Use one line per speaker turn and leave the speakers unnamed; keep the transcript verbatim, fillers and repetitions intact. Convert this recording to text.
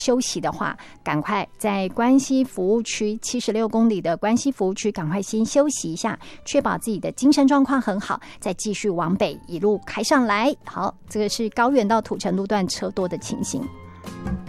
休息的话，赶快在关西服务区七十六公里的关西服务区赶快先休息一下，确保自己的精神状况很好，再继续往北一路开上来。好，这个是高原到土城路段车多的情形。